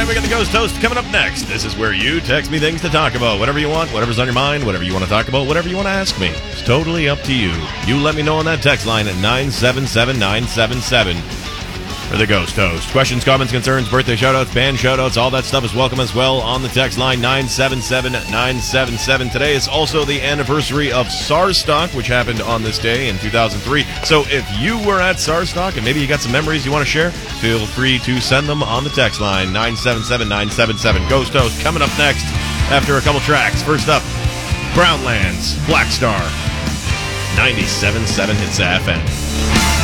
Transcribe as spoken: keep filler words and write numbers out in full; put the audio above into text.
right, we got the Ghost Toast coming up next. This is where you text me things to talk about. Whatever you want, whatever's on your mind, whatever you want to talk about, whatever you want to ask me. It's totally up to you. You let me know on that text line at nine seven seven nine seven seven for the Ghost Toast. Questions, comments, concerns, birthday shoutouts, band shoutouts, all that stuff is welcome as well on the text line nine seven seven nine seven seven. Today is also the anniversary of SARSstock, which happened on this day in two thousand three. So if you were at SARSstock and maybe you got some memories you want to share, feel free to send them on the text line nine seven seven nine seven seven. Ghost Toast coming up next after a couple tracks. First up, Groundlands, Black Star, ninety-seven point seven Hits F M.